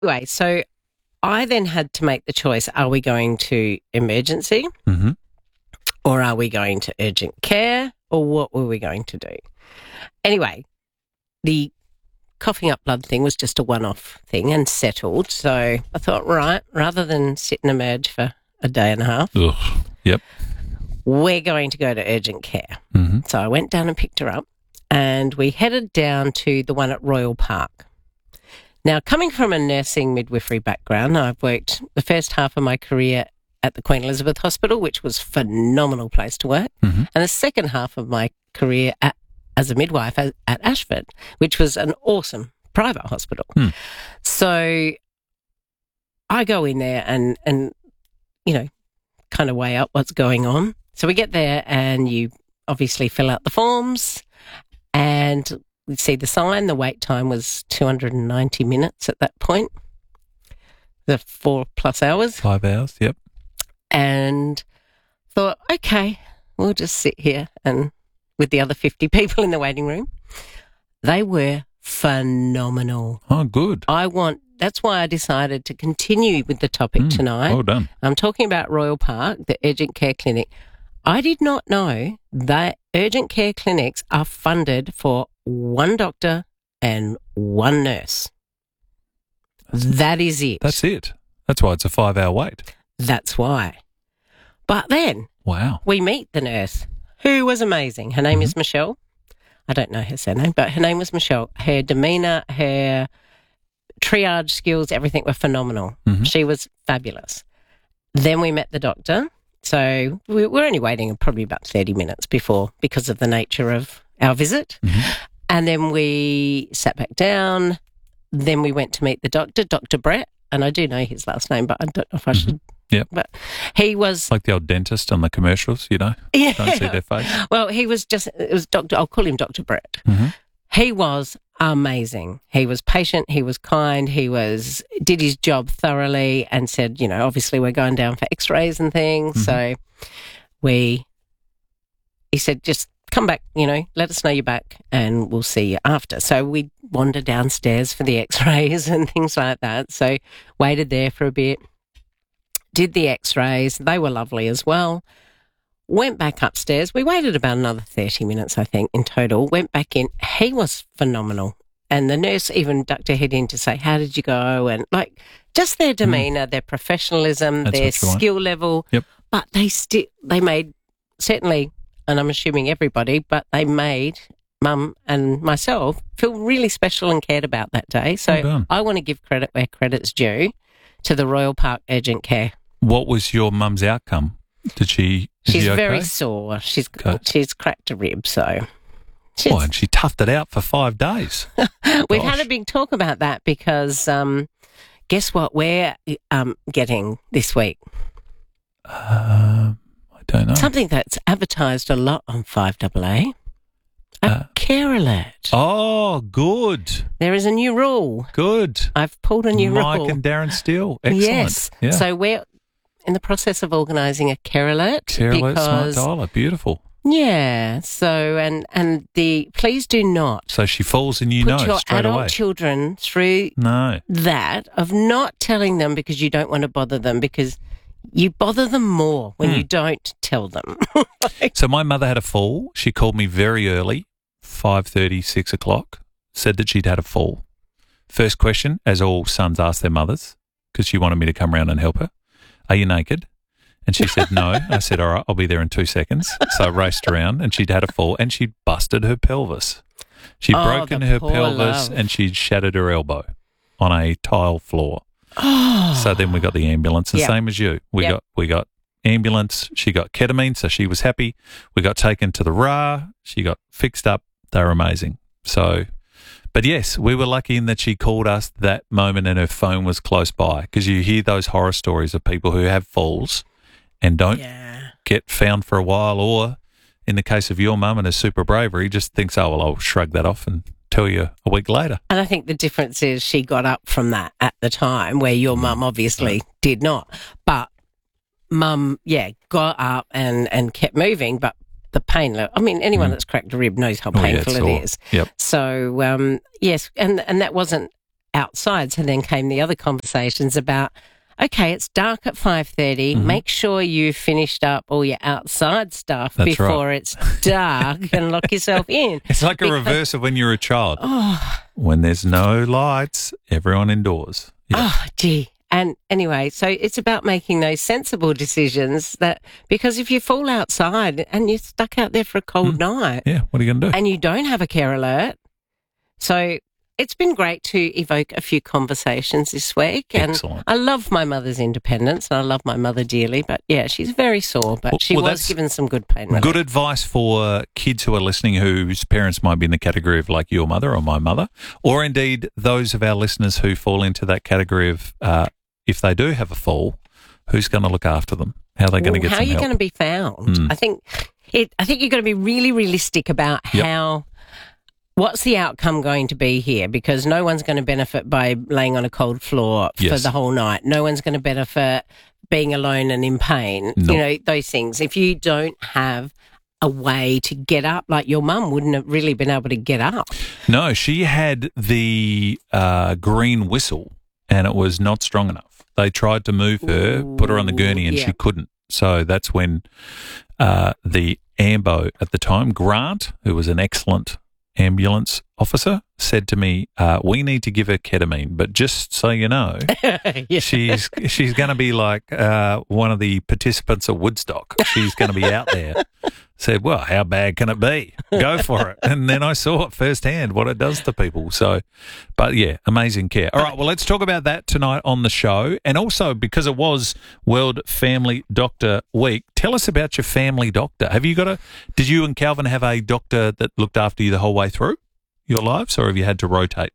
Anyway, so I then had to make the choice, are we going to emergency Mm-hmm. or are we going to urgent care or what were we going to do? Anyway, the coughing up blood thing was just a one-off thing and settled. So I thought, right, rather than sit and emerge for a day and a half, Ugh. Yep. we're going to go to urgent care. Mm-hmm. So I went down and picked her up and we headed down to the one at Royal Park. Now, coming from a nursing midwifery background, I've worked the first half of my career at the Queen Elizabeth Hospital, which was a phenomenal place to work, Mm-hmm. and the second half of my career as a midwife at Ashford, which was an awesome private hospital. So I go in there and kind of weigh up what's going on. So we get there and you obviously fill out the forms and we see the sign. The wait time was 290 minutes at that point, the 4+ hours. 5 hours, yep. And thought, okay, we'll just sit here and with the other 50 people in the waiting room. They were phenomenal. Oh, good. That's why I decided to continue with the topic tonight. Well done. I'm talking about Royal Park, the urgent care clinic. I did not know that urgent care clinics are funded for one doctor and one nurse. That is it. That's it. That's why it's a 5-hour wait. That's why. But then Wow. we meet the nurse, who was amazing. Her name is Michelle. I don't know her surname, but her name was Michelle. Her demeanour, her triage skills, everything were phenomenal. Mhm. She was fabulous. Then we met the doctor. So we were only waiting probably about 30 minutes because of the nature of our visit. Mhm. And then we sat back down. Then we went to meet the doctor, Dr. Brett. And I do know his last name, but I don't know if I should. Yep. But he was... Like the old dentist on the commercials, Yeah. Don't see their face. Well, it was Dr. I'll call him Dr. Brett. Mm-hmm. He was amazing. He was patient. He was kind. Did his job thoroughly and said, obviously we're going down for x-rays and things. So he said, just come back, let us know you're back and we'll see you after. So we wandered downstairs for the x-rays and things like that. So waited there for a bit, did the x-rays. They were lovely as well. Went back upstairs. We waited about another 30 minutes, I think, in total. Went back in. He was phenomenal. And the nurse even ducked her head in to say, how did you go? And just their demeanour, their professionalism, That's their what you want. skill level. Yep. But they made, certainly, and I'm assuming everybody, but they made Mum and myself feel really special and cared about that day. Well So done. I want to give credit where credit's due to the Royal Park Urgent Care. What was your mum's outcome? Is She's she okay? very sore. She's cracked a rib, so Oh, and she toughed it out for 5 days. we've Gosh. had a big talk about that because guess what we're getting this week? I don't know. Something that's advertised a lot on 5AA. A care alert. Oh, good. There is a new rule. Good. I've pulled a new Mike rule. and Darren Steele. Excellent. Yes. Yeah. So we're in the process of organising a care alert. Care alert, smart because, dialer. Beautiful. Yeah. So and please do not So she falls and you know put your straight adult away. children through No. that of not telling them because you don't want to bother them, because you bother them more when you don't tell them. So my mother had a fall. She called me very early, 5:30, 6 o'clock, said that she'd had a fall. First question, as all sons ask their mothers, because she wanted me to come round and help her, are you naked? And she said no. I said, all right, I'll be there in 2 seconds. So I raced around and she'd had a fall and she'd busted her pelvis. She'd broken the her poor pelvis love. and she'd shattered her elbow on a tile floor. So then we got the ambulance, the Yep. same as you. We Yep. got ambulance. She got ketamine, so she was happy. We got taken to the RA. She got fixed up. They were amazing. So, but yes, we were lucky in that she called us that moment and her phone was close by, because you hear those horror stories of people who have falls and don't Yeah. get found for a while, or in the case of your mum and her super bravery, just thinks, oh, well, I'll shrug that off and tell you a week later. And I think the difference is she got up from that at the time, where your mum obviously did not. But Mum, got up and kept moving, but the pain, I mean, anyone that's cracked a rib knows how Oh, yeah, painful it's it sore. is. Yep. So, yes, and that wasn't outside. So then came the other conversations about, okay, it's dark at 5:30. Make sure you finished up all your outside stuff before it's dark and lock yourself in. It's like a reverse of when you're a child. When there's no lights, everyone indoors. Yeah. Oh, gee. And anyway, so it's about making those sensible decisions because if you fall outside and you're stuck out there for a cold night. Yeah, what are you going to do? And you don't have a care alert. So it's been great to evoke a few conversations this week. Excellent. And I love my mother's independence and I love my mother dearly. But yeah, she's very sore, but she was given some good pain relief. Good advice for kids who are listening whose parents might be in the category of like your mother or my mother, or indeed those of our listeners who fall into that category of if they do have a fall, who's going to look after them? How are they going to get some help? How are you going to be found? I think you've got to be really realistic about what's the outcome going to be here, because no one's going to benefit by laying on a cold floor for the whole night. No one's going to benefit being alone and in pain. No. You know, those things. If you don't have a way to get up, like your mum wouldn't have really been able to get up. No, she had the green whistle and it was not strong enough. They tried to move her, put her on the gurney, and she couldn't. So that's when the AMBO at the time, Grant, who was an excellent ambulance officer, said to me, we need to give her ketamine, but just so you know, she's going to be like one of the participants at Woodstock. She's going to be out there. Said, well, how bad can it be? Go for it. And then I saw it firsthand what it does to people. So, but yeah, amazing care. All right, well, let's talk about that tonight on the show. And also, because it was World Family Doctor Week, tell us about your family doctor. Did you and Calvin have a doctor that looked after you the whole way through your lives, or have you had to rotate?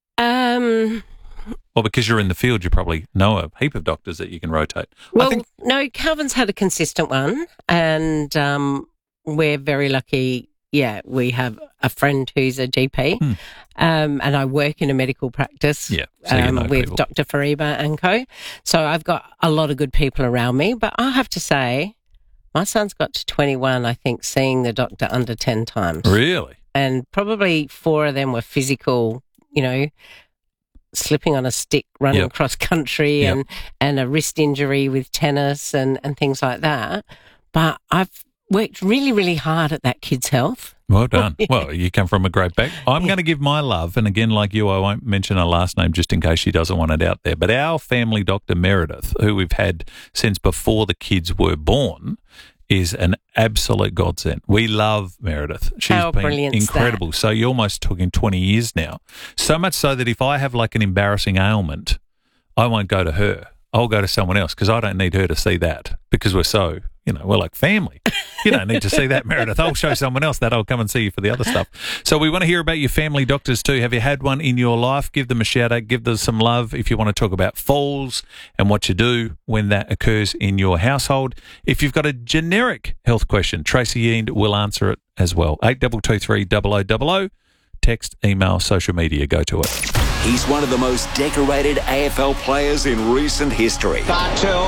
Well, because you're in the field, you probably know a heap of doctors that you can rotate. Well, no, Calvin's had a consistent one, and we're very lucky. Yeah, we have a friend who's a GP, and I work in a medical practice with Dr. Fariba and co. So I've got a lot of good people around me, but I have to say, my son's got to 21, I think, seeing the doctor under 10 times. Really? And probably 4 of them were physical, you know, slipping on a stick, running cross country and a wrist injury with tennis and things like that. But I've worked really, really hard at that kid's health. Well done. Well, you come from a great back. I'm going to give my love, and again, like you, I won't mention her last name just in case she doesn't want it out there, but our family doctor, Meredith, who we've had since before the kids were born, is an absolute godsend. We love Meredith. She's been incredible. So you're almost talking 20 years now. So much so that if I have like an embarrassing ailment, I won't go to her. I'll go to someone else because I don't need her to see that because we're so, you know, we're like family. You don't need to see that, Meredith. I'll show someone else that. I'll come and see you for the other stuff. So we want to hear about your family doctors too. Have you had one in your life? Give them a shout out. Give them some love if you want to talk about falls and what you do when that occurs in your household. If you've got a generic health question, Tracy Eend will answer it as well. 8223 0000. Text, email, social media. Go to it. He's one of the most decorated AFL players in recent history. Bartel.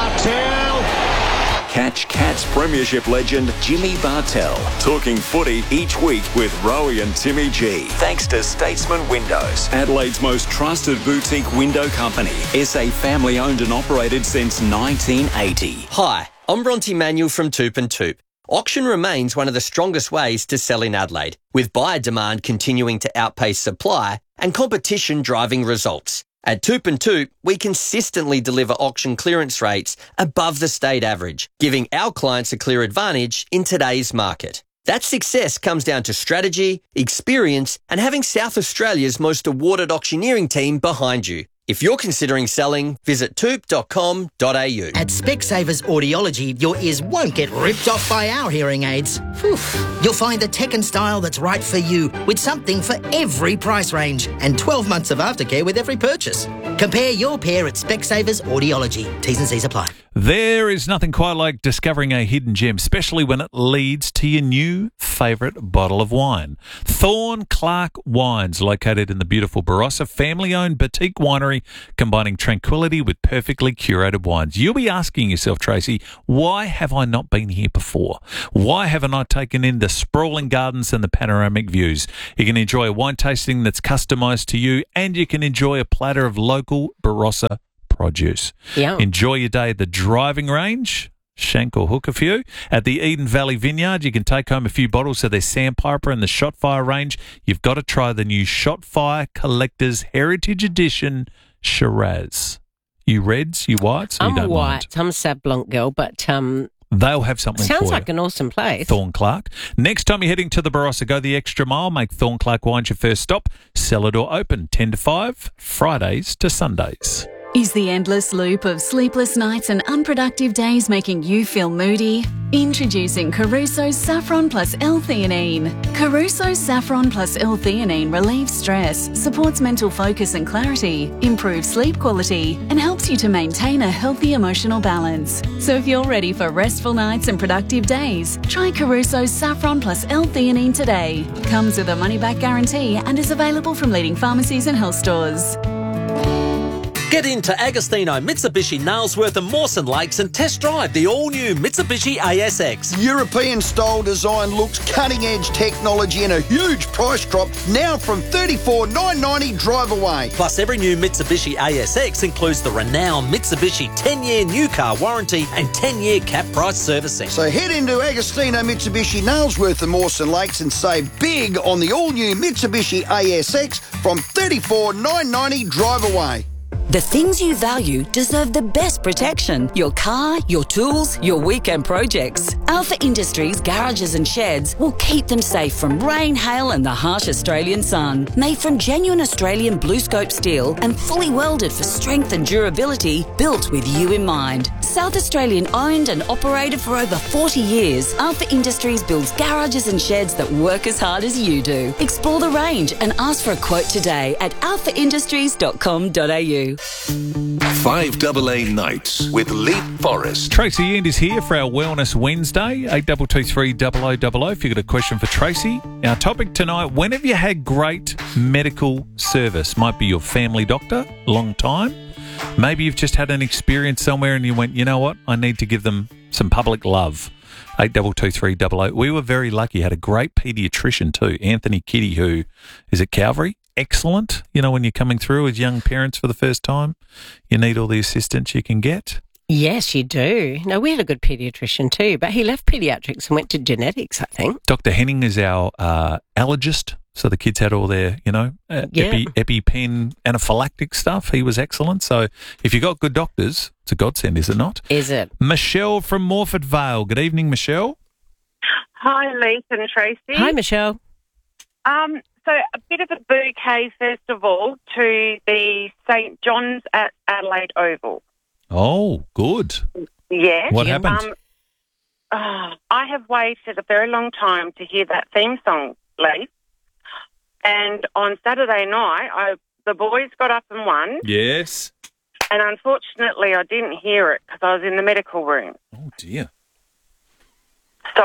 Catch Cats Premiership legend Jimmy Bartel talking footy each week with Rowie and Timmy G. Thanks to Statesman Windows, Adelaide's most trusted boutique window company. SA family owned and operated since 1980. Hi, I'm Bronte Manuel from Toop and Toop. Auction remains one of the strongest ways to sell in Adelaide, with buyer demand continuing to outpace supply and competition driving results. At Toop and Toop, we consistently deliver auction clearance rates above the state average, giving our clients a clear advantage in today's market. That success comes down to strategy, experience, and having South Australia's most awarded auctioneering team behind you. If you're considering selling, visit toop.com.au. At Specsavers Audiology, your ears won't get ripped off by our hearing aids. Whew. You'll find the tech and style that's right for you, with something for every price range and 12 months of aftercare with every purchase. Compare your pair at Specsavers Audiology. T's and C's apply. There is nothing quite like discovering a hidden gem, especially when it leads to your new favourite bottle of wine. Thorn Clark Wines, located in the beautiful Barossa, family-owned boutique winery, combining tranquility with perfectly curated wines. You'll be asking yourself, Tracy, why have I not been here before? Why haven't I taken in the sprawling gardens and the panoramic views? You can enjoy a wine tasting that's customised to you, and you can enjoy a platter of local Barossa produce. Yeah. Enjoy your day at the driving range, shank or hook a few. At the Eden Valley Vineyard, you can take home a few bottles of their Sandpiper and the Shotfire range. You've got to try the new Shotfire Collector's Heritage Edition Shiraz. You reds, you whites, I'm you don't white. mind. I'm a Sauv Blanc girl, but They'll have something for you. sounds like an awesome place. Thorn Clark. Next time you're heading to the Barossa, go the extra mile. Make Thorn Clark Wines your first stop. Cellar door open 10 to 5, Fridays to Sundays. Is the endless loop of sleepless nights and unproductive days making you feel moody? Introducing Caruso's Saffron Plus L-Theanine. Caruso's Saffron Plus L-Theanine relieves stress, supports mental focus and clarity, improves sleep quality, and helps you to maintain a healthy emotional balance. So if you're ready for restful nights and productive days, try Caruso's Saffron Plus L-Theanine today. Comes with a money-back guarantee and is available from leading pharmacies and health stores. Get into Agostino Mitsubishi Nailsworth and Mawson Lakes and test drive the all-new Mitsubishi ASX. European-style design looks, cutting-edge technology and a huge price drop now from $34,990 drive away. Plus, every new Mitsubishi ASX includes the renowned Mitsubishi 10-year new car warranty and 10-year cap price servicing. So head into Agostino Mitsubishi Nailsworth and Mawson Lakes and save big on the all-new Mitsubishi ASX from $34,990 drive away. The things you value deserve the best protection. Your car, your tools, your weekend projects. Alpha Industries garages and sheds will keep them safe from rain, hail and the harsh Australian sun. Made from genuine Australian blue scope steel and fully welded for strength and durability, built with you in mind. South Australian owned and operated for over 40 years, Alpha Industries builds garages and sheds that work as hard as you do. Explore the range and ask for a quote today at alphaindustries.com.au. 5AA Nights with Leap Forest. Tracy End is here for our Wellness Wednesday, 8223 0000 if you've got a question for Tracy. Our topic tonight, when have you had great medical service? Might be your family doctor, long time. Maybe you've just had an experience somewhere and you went, you know what, I need to give them some public love. 8223 00. We were very lucky, had a great paediatrician too, Anthony Kitty, who is at Calvary. Excellent. You know, when you're coming through as young parents for the first time, you need all the assistance you can get. Yes, you do. No, we had a good paediatrician too, but he left paediatrics and went to genetics, I think. Dr. Henning is our allergist, so the kids had all their, EpiPen anaphylactic stuff. He was excellent. So if you got good doctors, it's a godsend, is it not? Is it? Michelle from Morford Vale. Good evening, Michelle. Hi, Leith and Tracy. Hi, Michelle. So a bit of a bouquet, first of all, to the St. John's at Adelaide Oval. Oh, good. Yes. What happened? I have waited a very long time to hear that theme song, Leith. And on Saturday night, the boys got up and won. Yes. And unfortunately, I didn't hear it because I was in the medical room. Oh, dear. So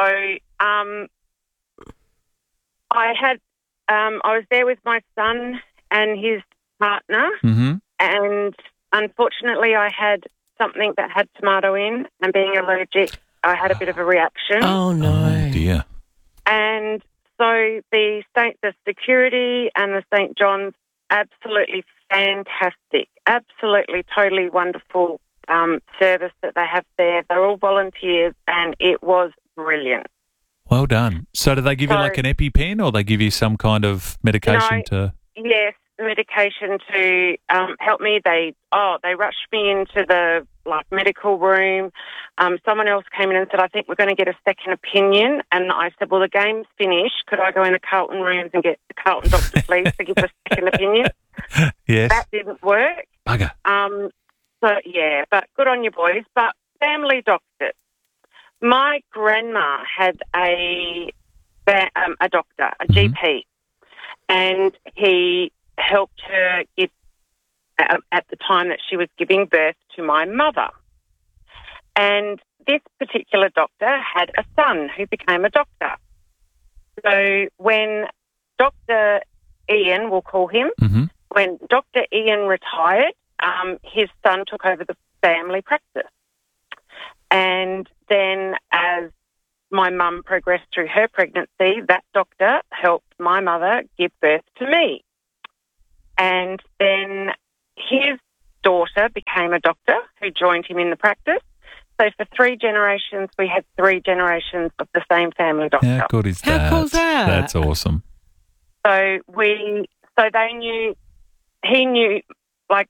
I was there with my son and his partner, and unfortunately I had something that had tomato in, and being allergic, I had a bit of a reaction. Oh, no. Oh, dear. And so the security and the St. John's, absolutely fantastic, absolutely totally wonderful service that they have there. They're all volunteers, and it was brilliant. Well done. So do they give you like an EpiPen, or they give you some kind of medication to... Yes, medication to help me. They rushed me into the medical room. Someone else came in and said, I think we're going to get a second opinion. And I said, well, the game's finished. Could I go in the Carlton rooms and get the Carlton doctor, please, to give a second opinion? Yes. That didn't work. Bugger. But good on you, boys. But family doctors. My grandma had a doctor, a GP, and he helped her give at the time that she was giving birth to my mother. And this particular doctor had a son who became a doctor. So when Dr. Ian, we'll call him, when Dr. Ian retired, his son took over the family practice. And then as my mum progressed through her pregnancy, that doctor helped my mother give birth to me. And then his daughter became a doctor who joined him in the practice. So for 3 generations, we had 3 generations of the same family doctor. How good is that? How cool is that? That's awesome. So they knew, he knew, like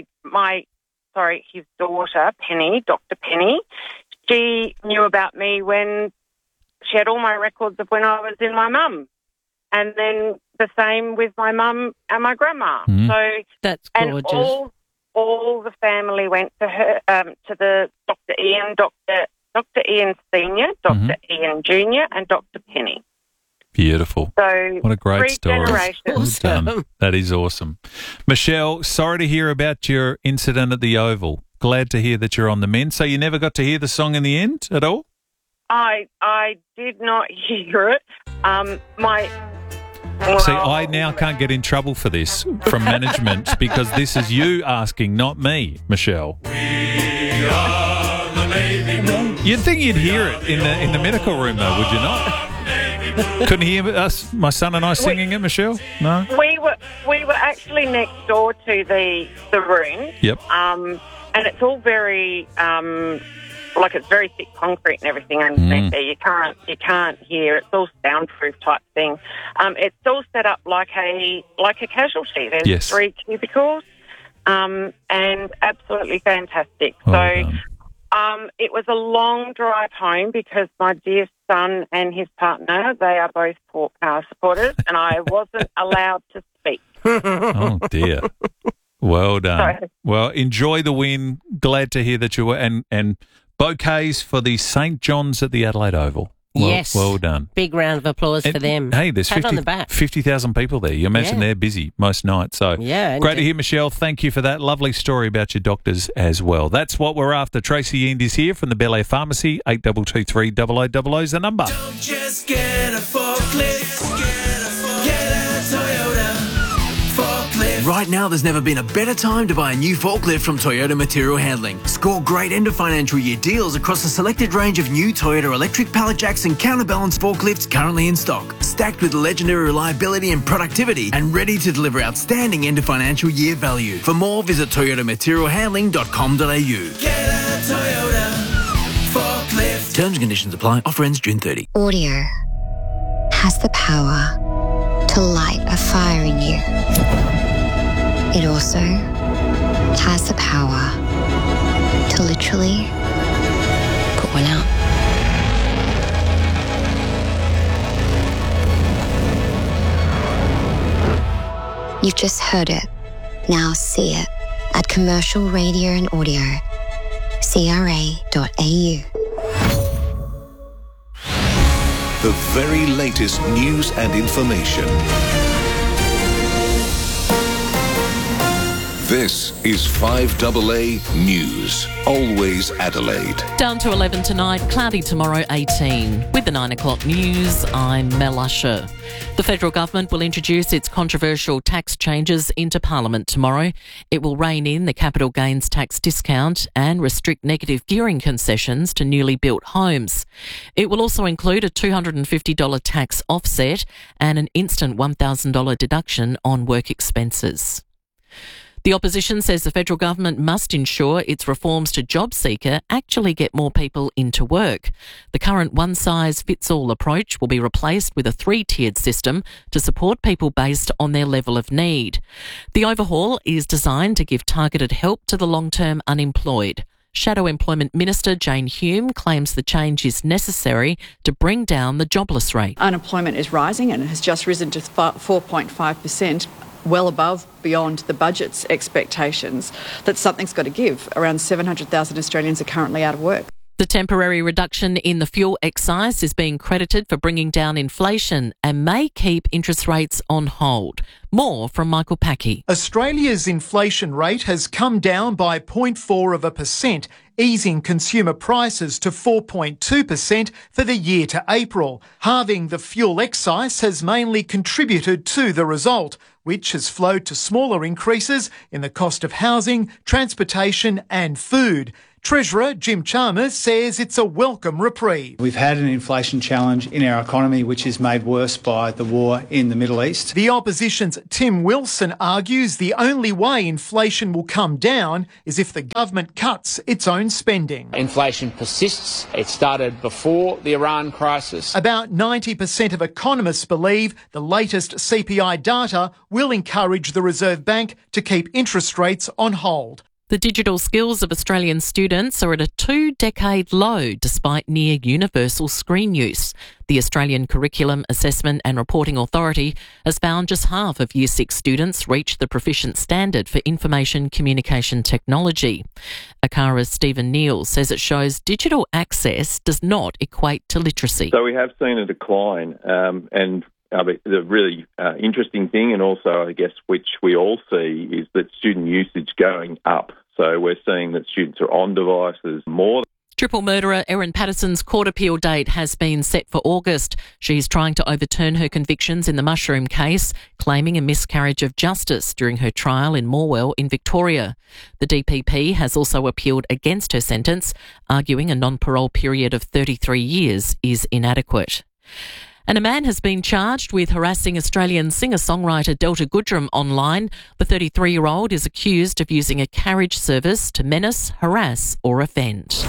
his daughter, Penny, Dr. Penny, she knew about me when she had all my records of when I was in my mum. And then the same with my mum and my grandma. So that's gorgeous. And all the family went to her, to the Dr. Ian, Dr. Ian Senior, Dr. Ian Junior, and Dr. Penny. Beautiful. So what a great 3 story. generations. Well done. That is awesome. Michelle, sorry to hear about your incident at the Oval. Glad to hear that you're on the mend. So you never got to hear the song in the end at all? I did not hear it. See, I now can't get in trouble for this from management because this is you asking, not me, Michelle. We are the Navy Blue. You'd think you'd hear it in the medical room, though, would you not? Couldn't hear us, my son and I, singing it, Michelle? No. We were actually next door to the room. Yep. And it's all very it's very thick concrete and everything underneath there. You can't hear. It's all soundproof type thing. It's all set up like a casualty. There's 3 cubicles, and absolutely fantastic. Well so it was a long drive home because my dear son and his partner, they are both Port Power supporters, and I wasn't allowed to speak. Oh dear. Well done. Sorry. Well, enjoy the win. Glad to hear that you were and bouquets for the St. John's at the Adelaide Oval. Well, yes. Well done. Big round of applause for them. Hey, there's Pat on the back. 50,000 people there. You imagine they're busy most nights. So great to hear, Michelle. Thank you for that lovely story about your doctors as well. That's what we're after. Tracy End is here from the Bel Air Pharmacy. 8223 0000 is the number. Don't just get a forklift. Get a Toyota forklift. Right now, there's never been a better time to buy a new forklift from Toyota Material Handling. Score great end of financial year deals across a selected range of new Toyota electric pallet jacks and counterbalance forklifts currently in stock. Stacked with legendary reliability and productivity and ready to deliver outstanding end of financial year value. For more, visit toyotamaterialhandling.com.au. Get a Toyota forklift. Terms and conditions apply. Offer ends June 30. Audio has the power to light a fire in you. It also has the power to literally put one out. You've just heard it. Now see it at Commercial Radio and Audio, CRA.au. The very latest news and information. This is 5AA News. Always Adelaide. Down to 11 tonight, cloudy tomorrow 18. With the 9 o'clock news, I'm Mel Usher. The federal government will introduce its controversial tax changes into Parliament tomorrow. It will rein in the capital gains tax discount and restrict negative gearing concessions to newly built homes. It will also include a $250 tax offset and an instant $1,000 deduction on work expenses. The opposition says the federal government must ensure its reforms to JobSeeker actually get more people into work. The current one-size-fits-all approach will be replaced with a 3-tiered system to support people based on their level of need. The overhaul is designed to give targeted help to the long-term unemployed. Shadow Employment Minister Jane Hume claims the change is necessary to bring down the jobless rate. Unemployment is rising and has just risen to 4.5%. Well above, beyond the budget's expectations, that something's got to give. Around 700,000 Australians are currently out of work. The The temporary reduction in the fuel excise is being credited for bringing down inflation and may keep interest rates on hold. More from Michael Packey. Australia's inflation rate has come down by 0.4%, easing consumer prices to 4.2% for the year to April. Halving the fuel excise has mainly contributed to the result, which has flowed to smaller increases in the cost of housing, transportation and food. Treasurer Jim Chalmers says it's a welcome reprieve. We've had an inflation challenge in our economy which is made worse by the war in the Middle East. The opposition's Tim Wilson argues the only way inflation will come down is if the government cuts its own spending. Inflation persists. It started before the Iran crisis. About 90% of economists believe the latest CPI data will encourage the Reserve Bank to keep interest rates on hold. The digital skills of Australian students are at a 2-decade low despite near universal screen use. The Australian Curriculum Assessment and Reporting Authority has found just half of Year 6 students reach the proficient standard for information communication technology. ACARA's Stephen Neal says it shows digital access does not equate to literacy. So we have seen a decline and the really interesting thing, and also I guess which we all see, is that student usage going up. So we're seeing that students are on devices more. Triple murderer Erin Patterson's court appeal date has been set for August. She's trying to overturn her convictions in the mushroom case, claiming a miscarriage of justice during her trial in Morwell in Victoria. The DPP has also appealed against her sentence, arguing a non-parole period of 33 years is inadequate. And a man has been charged with harassing Australian singer-songwriter Delta Goodrem online. The 33-year-old is accused of using a carriage service to menace, harass or offend.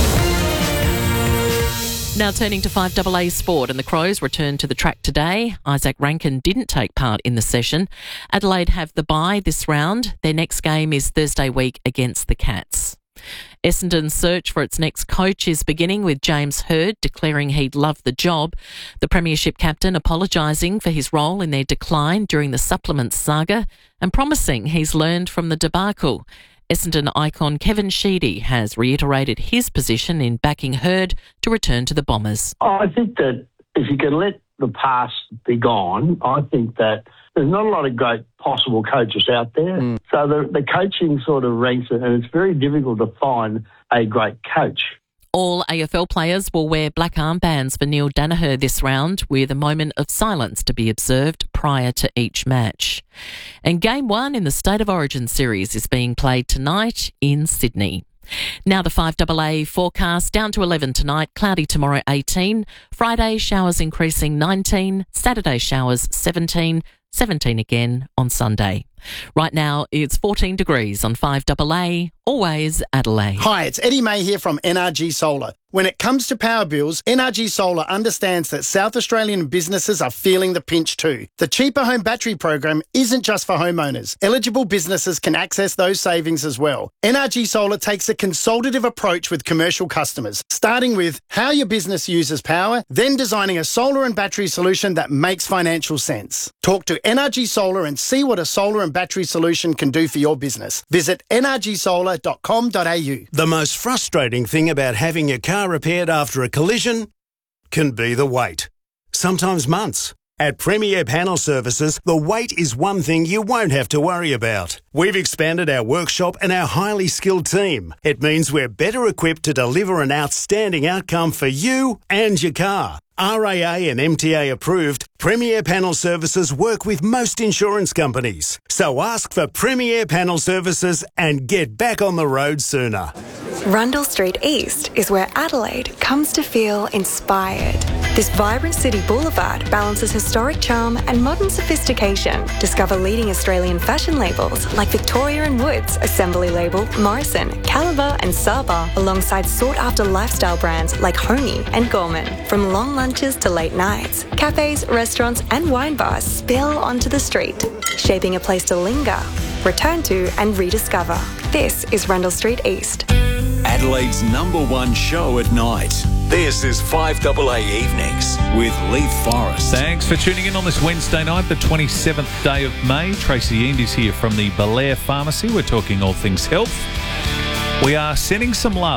Now turning to 5AA Sport, and the Crows returned to the track today. Isaac Rankin didn't take part in the session. Adelaide have the bye this round. Their next game is Thursday week against the Cats. Essendon's search for its next coach is beginning, with James Hird declaring he'd love the job. The Premiership captain apologising for his role in their decline during the supplements saga and promising he's learned from the debacle. Essendon icon Kevin Sheedy has reiterated his position in backing Hird to return to the Bombers. I think that if you can let the past be gone, I think that there's not a lot of great possible coaches out there. So the coaching sort of ranks, and it's very difficult to find a great coach. All AFL players will wear black armbands for Neil Danaher this round, with a moment of silence to be observed prior to each match. And Game 1 in the State of Origin series is being played tonight in Sydney. Now the 5AA forecast: down to 11 tonight, cloudy tomorrow 18, Friday showers increasing 19, Saturday showers 17, 17 again on Sunday. Right now it's 14 degrees on 5AA, always Adelaide. Hi, it's Eddie May here from NRG Solar. When it comes to power bills, NRG Solar understands that South Australian businesses are feeling the pinch too. The Cheaper Home Battery program isn't just for homeowners. Eligible businesses can access those savings as well. NRG Solar takes a consultative approach with commercial customers, starting with how your business uses power, then designing a solar and battery solution that makes financial sense. Talk to NRG Solar and see what a solar and battery solution can do for your business. Visit nrgsolar.com.au. The most frustrating thing about having your car repaired after a collision can be the wait. Sometimes months. At Premier Panel Services, the wait is one thing you won't have to worry about. We've expanded our workshop and our highly skilled team. It means we're better equipped to deliver an outstanding outcome for you and your car. RAA and MTA approved, Premier Panel Services work with most insurance companies. So ask for Premier Panel Services and get back on the road sooner. Rundle Street East is where Adelaide comes to feel inspired. This vibrant city boulevard balances historic charm and modern sophistication. Discover leading Australian fashion labels like Victoria & Woods, Assembly Label, Morrison, Caliber and Saba, alongside sought-after lifestyle brands like Honey and Gorman. From long lunches to late nights, cafes, restaurants and wine bars spill onto the street, shaping a place to linger, return to and rediscover. This is Rundle Street East. Adelaide's #1 show at night. This is 5AA Evenings with Leith Forrest. Thanks for tuning in on this Wednesday night, the 27th day of May. Tracy Eend is here from the Belair Pharmacy. We're talking all things health. We are sending some love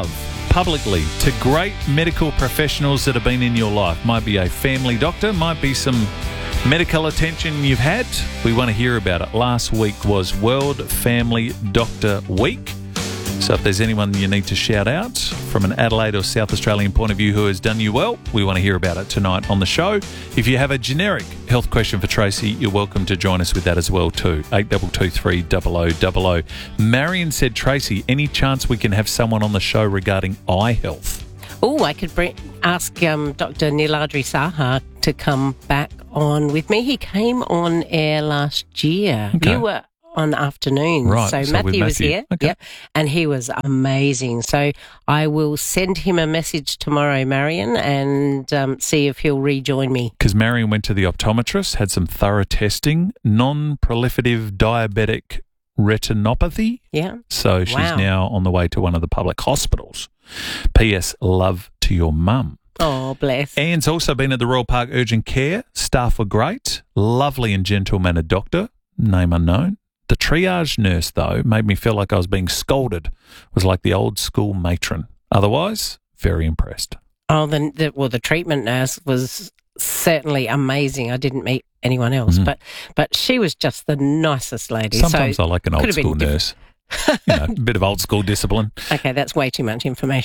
publicly to great medical professionals that have been in your life. Might be a family doctor, might be some medical attention you've had. We want to hear about it. Last week was World Family Doctor Week. So if there's anyone you need to shout out from an Adelaide or South Australian point of view who has done you well, we want to hear about it tonight on the show. If you have a generic health question for Tracy, you're welcome to join us with that as well too. 8223 0000. Marion said, Tracy, any chance we can have someone on the show regarding eye health? Oh, I could ask Dr. Niladri Saha to come back on with me. He came on air last year. Okay. You were on afternoons. Right, so Matthew was here. Okay. Yep, and he was amazing. So I will send him a message tomorrow, Marion, and see if he'll rejoin me. Because Marion went to the optometrist, had some thorough testing, non-proliferative diabetic retinopathy. Yeah. So she's now on the way to one of the public hospitals. P.S. Love to your mum. Oh, bless. Anne's also been at the Royal Park Urgent Care. Staff were great. Lovely and gentle-mannered doctor. Name unknown. The triage nurse, though, made me feel like I was being scolded. It was like the old school matron. Otherwise, very impressed. Oh, the treatment nurse was certainly amazing. I didn't meet anyone else, but she was just the nicest lady. Sometimes so I like an old school nurse. A bit of old school discipline. Okay, that's way too much information.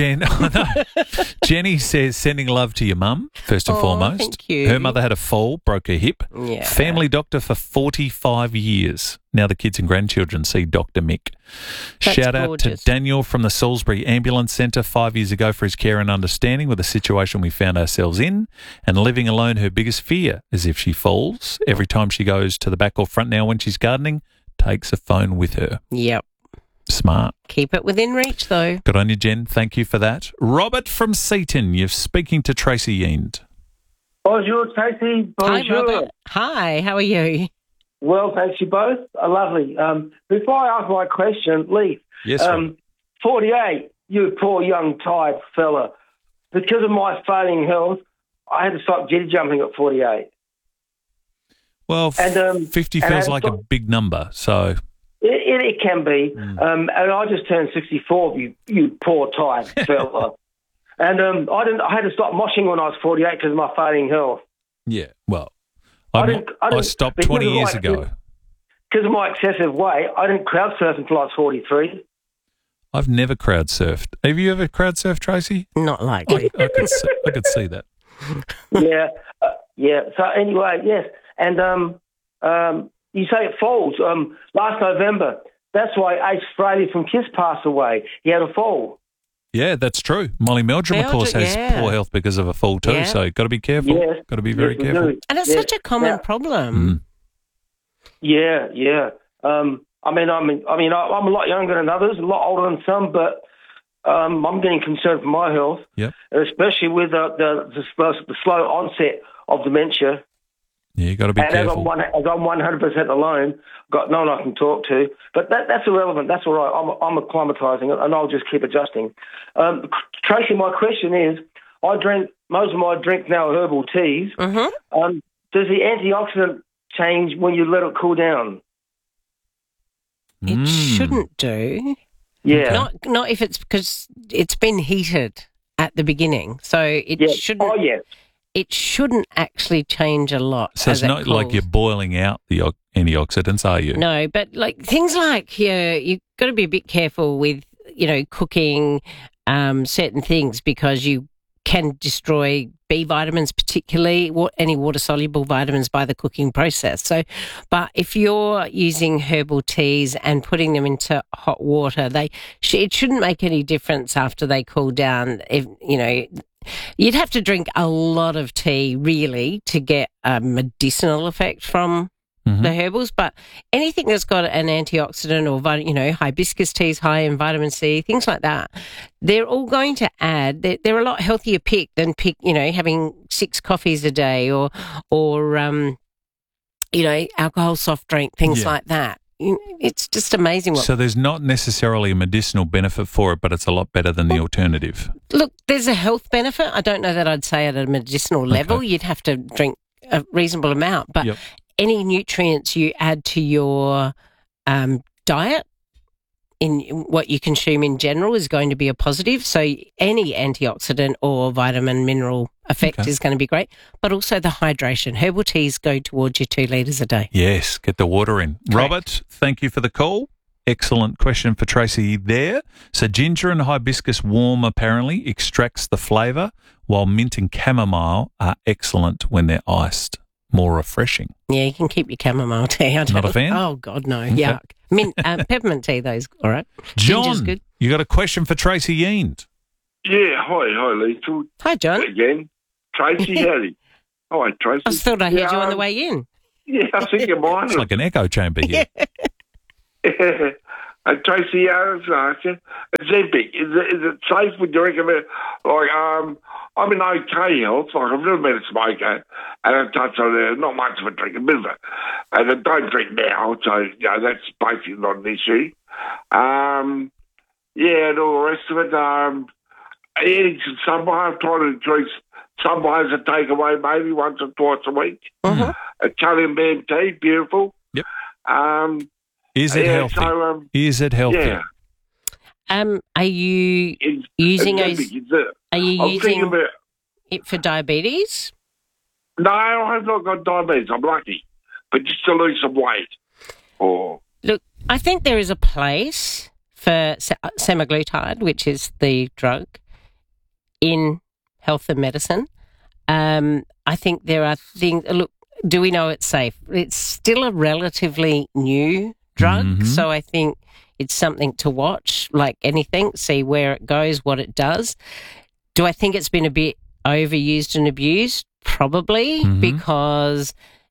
Jenny says, sending love to your mum, first and foremost. Thank you. Her mother had a fall, broke her hip. Yeah. Family doctor for 45 years. Now the kids and grandchildren see Dr. Mick. That's Shout out gorgeous. to Daniel from the Salisbury Ambulance Centre 5 years ago for his care and understanding with the situation we found ourselves in. And living alone, her biggest fear is if she falls. Every time she goes to the back or front now when she's gardening, takes a phone with her. Yep. Smart. Keep it within reach, though. Good on you, Jen. Thank you for that. Robert from Seaton, you're speaking to Tracy Eend. Bonjour, Tracy. Hi, Bonjour. Robert. Hi, how are you? Well, thanks you both. Lovely. Before I ask my question, Lee. Yes, sir. 48, you poor young tired fella. Because of my failing health, I had to stop jitty jumping at 48. Well, 50 feels like a big number, so... It can be. And I just turned 64, you poor tired fella. And I had to stop moshing when I was 48 because of my failing health. Yeah, well, I stopped 20 years ago. Because of my excessive weight, I didn't crowd surf until I was 43. I've never crowd surfed. Have you ever crowd surfed, Tracy? Not likely. I could see that. Yeah. Yeah. So anyway, yes. And you say it falls. Last November, that's why Ace Fraley from KISS passed away. He had a fall. Yeah, that's true. Molly Meldrum, of course, has poor health because of a fall too, so got to be careful. Yes. Got to be very careful. And it's such a common problem. Yeah, yeah. I'm a lot younger than others, a lot older than some, but I'm getting concerned for my health, especially with the slow onset of dementia. Yeah, you got to be careful. As I'm 100% alone, got no one I can talk to. But that's irrelevant. That's all right. I'm acclimatising, and I'll just keep adjusting. Tracy, my question is, most of my drink now are herbal teas. Mm-hmm. Does the antioxidant change when you let it cool down? It shouldn't do. Yeah. Not if it's because it's been heated at the beginning. So it shouldn't. Oh, yeah. It shouldn't actually change a lot. So it's not like you're boiling out the antioxidants, are you? No, but like things like you've got to be a bit careful with, cooking certain things because you can destroy B vitamins, particularly any water-soluble vitamins by the cooking process. So, but if you're using herbal teas and putting them into hot water, it shouldn't make any difference after they cool down. You'd have to drink a lot of tea, really, to get a medicinal effect from the herbals. But anything that's got an antioxidant or, hibiscus teas high in vitamin C, things like that, they're all going to add. They're a lot healthier than having 6 coffees a day or alcohol soft drink, things like that. It's just amazing. So there's not necessarily a medicinal benefit for it, but it's a lot better than the alternative. Look, there's a health benefit. I don't know that I'd say at a medicinal level. You'd have to drink a reasonable amount. But any nutrients you add to your diet, in what you consume in general is going to be a positive. So any antioxidant or vitamin mineral effect is going to be great, but also the hydration. Herbal teas go towards your 2 litres a day. Yes, get the water in. Correct. Robert, thank you for the call. Excellent question for Tracy there. So ginger and hibiscus warm apparently extracts the flavour, while mint and chamomile are excellent when they're iced. More refreshing. Yeah, you can keep your chamomile tea. Not a fan? Oh, God, no. Okay. Yuck. Mint, peppermint tea, those, all right. John, Ginger's good. you got a question for Tracy Yeend? Yeah, hi, Lethal. Hi, John. Again. Tracy, howdy. Hi, Tracy. I thought I heard you on the way in. Yeah, I think you might. It's like an echo chamber here. Tracy, Ozempic, is it safe? Would you recommend? Like, I'm in okay health. Like, I've never been a smoker, and I've touched on it. Not much of a drinker, bit of it. And I don't drink now, so that's basically not an issue. Yeah, and all the rest of it. Eating some Subway, I'm trying to drink Subway as a takeaway, maybe once or twice a week. Italian band tea, beautiful. Yep. Is it healthy? So, Is it healthy? Yeah. Are you using it for diabetes? No, I have not got diabetes. I'm lucky, but just to lose some weight. Look, I think there is a place for semaglutide, which is the drug, in health and medicine. I think there are things. Look, do we know it's safe? It's still a relatively new drug, so I think it's something to watch, like anything, see where it goes, what it does. Do I think it's been a bit overused and abused? Probably, because,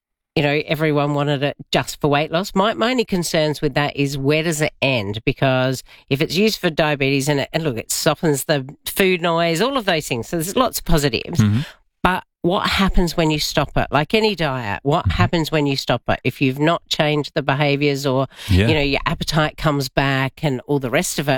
everyone wanted it just for weight loss. My only concerns with that is, where does it end? Because if it's used for diabetes and look, it softens the food noise, all of those things. So there's lots of positives. But what happens when you stop it? Like any diet, what happens when you stop it? If you've not changed the behaviours or, your appetite comes back and all the rest of it,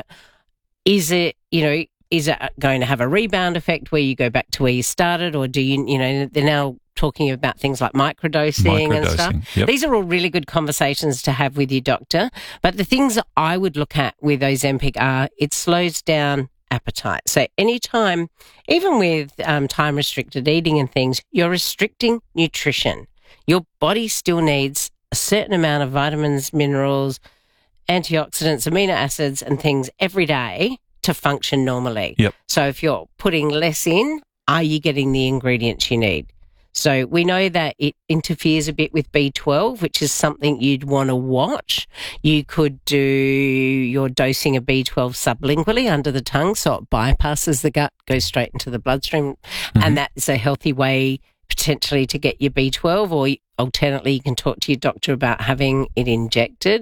is it going to have a rebound effect where you go back to where you started, or do you, they're now talking about things like microdosing and stuff. Yep. These are all really good conversations to have with your doctor. But the things that I would look at with Ozempic are, it slows down appetite. So anytime, even with time-restricted eating and things, you're restricting nutrition. Your body still needs a certain amount of vitamins, minerals, antioxidants, amino acids and things every day to function normally. Yep. So if you're putting less in, are you getting the ingredients you need? So we know that it interferes a bit with B12, which is something you'd want to watch. You could do your dosing of B12 sublingually under the tongue, so it bypasses the gut, goes straight into the bloodstream, and that is a healthy way potentially to get your B12, or alternately you can talk to your doctor about having it injected.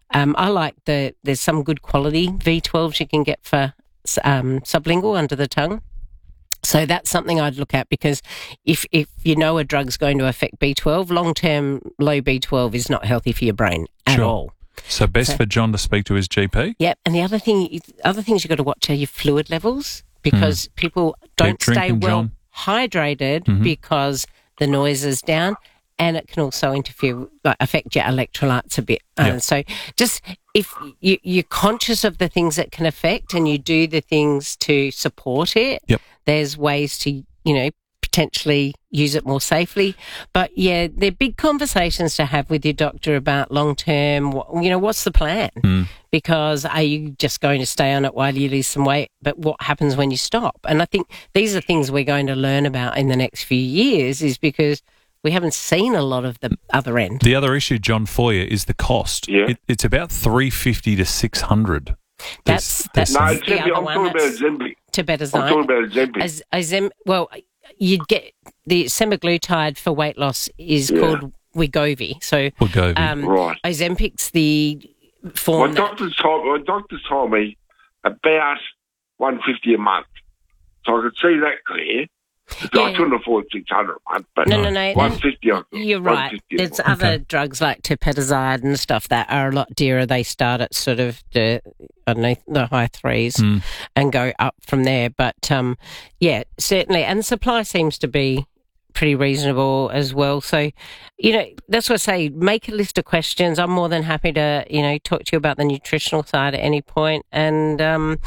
I like there's some good quality V12s you can get for sublingual under the tongue. So that's something I'd look at, because if you know a drug's going to affect B12, long-term low B12 is not healthy for your brain at all. So best for John to speak to his GP? Yep. And the other things you've got to watch are your fluid levels, because people don't stay well hydrated because the noise is down, and it can also affect your electrolytes a bit. So just if you're conscious of the things that can affect and you do the things to support it, there's ways to, potentially use it more safely. But, they're big conversations to have with your doctor about long-term, what's the plan? Because are you just going to stay on it while you lose some weight? But what happens when you stop? And I think these are things we're going to learn about in the next few years, is because we haven't seen a lot of the other end. The other issue, John, for you is the cost. Yeah. It's about $350 to $600. That's no, the I'm talking other about one. Ozempic. Tibetazine. I'm talking about Ozempic. Well, you'd get the semaglutide for weight loss is called Wegovy. So right. Ozempic's the form. My doctors told me about $150 a month, so I could see that clear. I couldn't afford $600 a month, but No. $150. You're right. There's other drugs like Tibetazide and stuff that are a lot dearer. They start at sort of the high threes and go up from there. But certainly, and the supply seems to be pretty reasonable as well. So, that's what I say. Make a list of questions. I'm more than happy to, talk to you about the nutritional side at any point. And,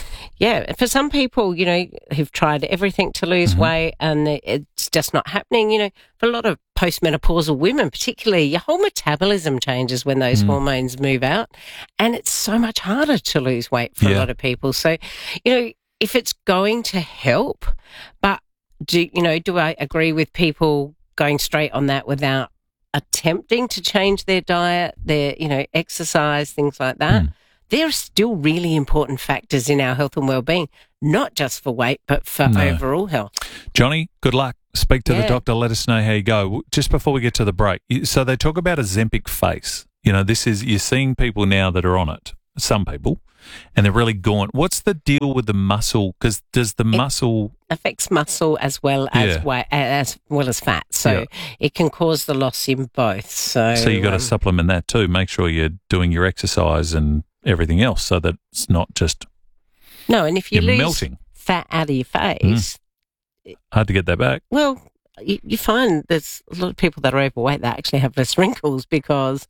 for some people, who've tried everything to lose weight and it's just not happening, for a lot of postmenopausal women, particularly, your whole metabolism changes when those hormones move out. And it's so much harder to lose weight for a lot of people. So, if it's going to help, but do I agree with people going straight on that without attempting to change their diet, their, exercise, things like that? There are still really important factors in our health and well-being, not just for weight, but for overall health. Johnny, good luck. Speak to the doctor. Let us know how you go. Just before we get to the break, so they talk about Ozempic face. You're seeing people now that are on it, some people, and they're really gaunt. What's the deal with the muscle? Because does the muscle affects muscle as well as weight, as well as fat, so it can cause the loss in both. So you got to supplement that too. Make sure you're doing your exercise and everything else, so that it's not just and if you lose melting fat out of your face, hard to get that back. Well, you find there's a lot of people that are overweight that actually have less wrinkles because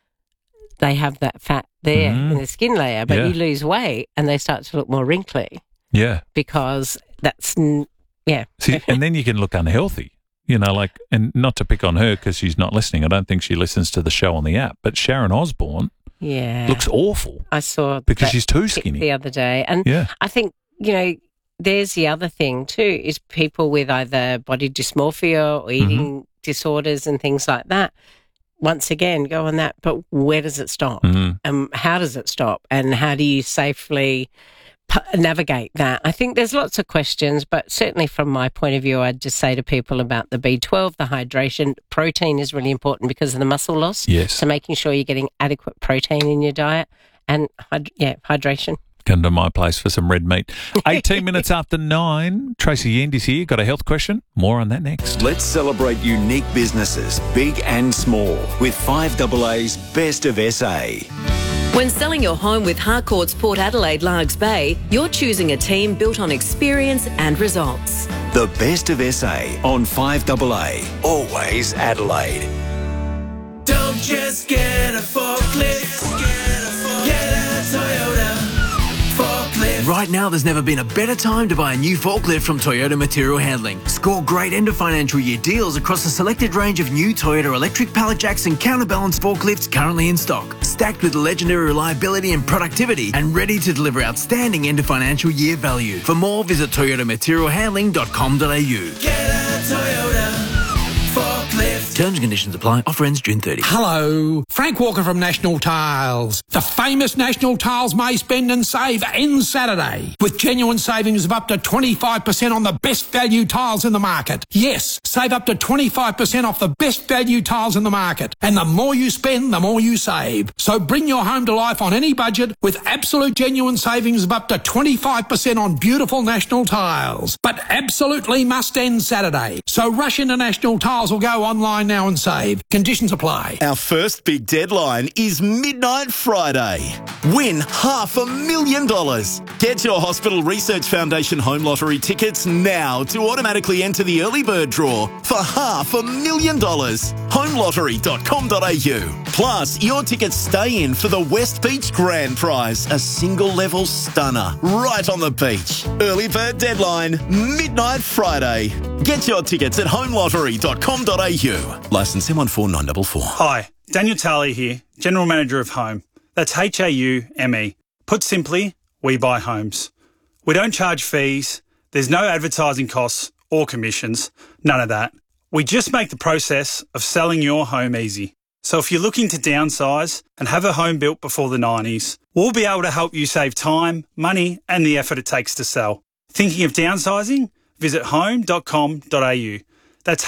they have that fat there in the skin layer, but you lose weight and they start to look more wrinkly. Yeah. Because that's, See, and then you can look unhealthy, and not to pick on her because she's not listening. I don't think she listens to the show on the app, but Sharon Osbourne looks awful. I saw because she's too skinny the other day. And I think, there's the other thing too, is people with either body dysmorphia or eating disorders and things like that. Once again, go on that, but where does it stop? How does it stop? And how do you safely navigate that? I think there's lots of questions, but certainly from my point of view, I'd just say to people about the B12, the hydration. Protein is really important because of the muscle loss. Yes. So making sure you're getting adequate protein in your diet and, hydration. Come to my place for some red meat. 18 minutes after 9. Tracy Yendy's here. Got a health question? More on that next. Let's celebrate unique businesses, big and small, with 5AA's Best of SA. When selling your home with Harcourt's Port Adelaide Largs Bay, you're choosing a team built on experience and results. The Best of SA on 5AA. Always Adelaide. Don't just get a forklift, get a Toyota forklift. Right now, there's never been a better time to buy a new forklift from Toyota Material Handling. Score great end of financial year deals across a selected range of new Toyota electric pallet jacks and counterbalance forklifts currently in stock, stacked with legendary reliability and productivity, and ready to deliver outstanding end of financial year value. For more, visit toyotamaterialhandling.com.au. Get a Toyota forklift. Terms and conditions apply. Offer ends June 30. Hello, Frank Walker from National Tiles. The famous National Tiles May Spend and Save ends Saturday with genuine savings of up to 25% on the best value tiles in the market. Yes, save up to 25% off the best value tiles in the market. And the more you spend, the more you save. So bring your home to life on any budget with absolute genuine savings of up to 25% on beautiful National Tiles. But absolutely must end Saturday. So rush into National Tiles or go online now and save. Conditions apply. Our first big deadline is Midnight Friday. Win $500,000. Get your Hospital Research Foundation Home Lottery tickets now to automatically enter the early bird draw for $500,000. Homelottery.com.au. Plus, your tickets stay in for the West Beach Grand Prize, a single-level stunner right on the beach. Early bird deadline, Midnight Friday. Get your tickets at homelottery.com.au. Licence M14944. Hi, Daniel Talley here, General Manager of Home. That's HAUME. Put simply, we buy homes. We don't charge fees, there's no advertising costs or commissions, none of that. We just make the process of selling your home easy. So if you're looking to downsize and have a home built before the 90s, we'll be able to help you save time, money and the effort it takes to sell. Thinking of downsizing? Visit home.com.au. That's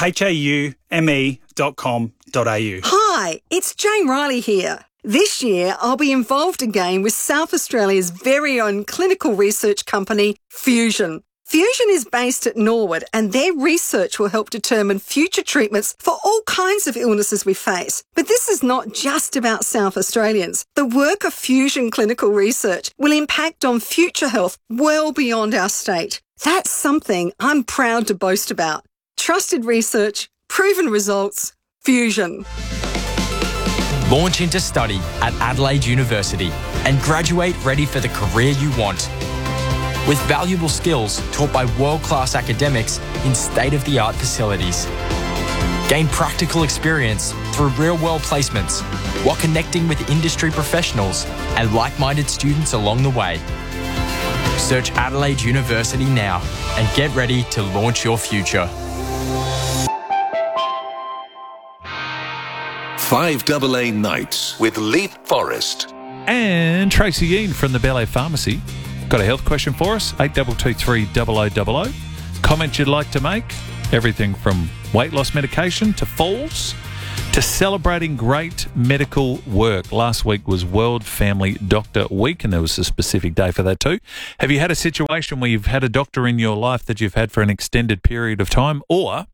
HAUME.com.au. Hi, it's Jane Riley here. This year, I'll be involved again with South Australia's very own clinical research company, Fusion. Fusion is based at Norwood and their research will help determine future treatments for all kinds of illnesses we face. But this is not just about South Australians. The work of Fusion Clinical Research will impact on future health well beyond our state. That's something I'm proud to boast about. Trusted research, proven results, Fusion. Launch into study at Adelaide University and graduate ready for the career you want. With valuable skills taught by world-class academics in state-of-the-art facilities. Gain practical experience through real-world placements while connecting with industry professionals and like-minded students along the way. Search Adelaide University now and get ready to launch your future. 5AA Nights with Leith Forrest. And Tracy Ean from the Ballet Pharmacy. Got a health question for us? 8223 0000. Comments you'd like to make? Everything from weight loss medication to falls to celebrating great medical work. Last week was World Family Doctor Week, and there was a specific day for that too. Have you had a situation where you've had a doctor in your life that you've had for an extended period of time? Or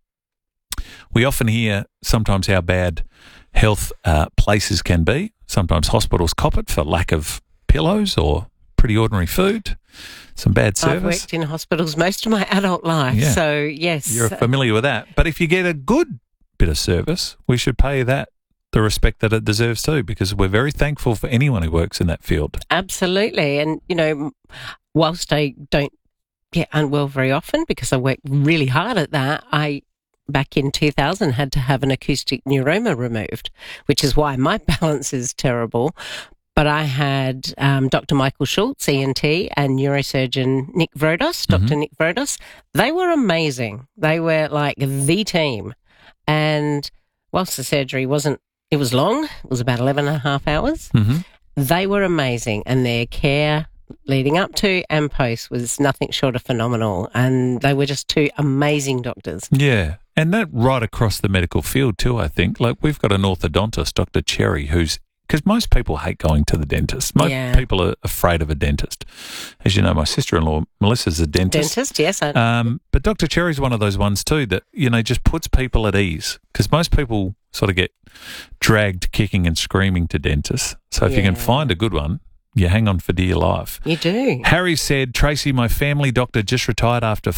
we often hear sometimes how bad health places can be. Sometimes hospitals cop it for lack of pillows or pretty ordinary food, some bad service. I've worked in hospitals most of my adult life, so yes. You're familiar with that. But if you get a good bit of service, we should pay that the respect that it deserves too, because we're very thankful for anyone who works in that field. Absolutely. And, you know, whilst I don't get unwell very often because I work really hard at that, I back in 2000 had to have an acoustic neuroma removed, which is why my balance is terrible. But I had Dr. Michael Schultz, ENT, and neurosurgeon Nick Vrodos, Dr. Nick Vrodos. They were amazing. They were like the team. And whilst the surgery it was long, it was about 11 and a half hours, they were amazing. And their care leading up to and post was nothing short of phenomenal. And they were just two amazing doctors. Yeah. And that right across the medical field too, I think. Like we've got an orthodontist, Dr. Cherry, because most people hate going to the dentist. Most people are afraid of a dentist. As you know, my sister-in-law, Melissa's a dentist. Yes. But Dr. Cherry's one of those ones too that, you know, just puts people at ease, because most people sort of get dragged kicking and screaming to dentists. So if you can find a good one, you hang on for dear life. You do. Harry said, Tracy, my family doctor just retired after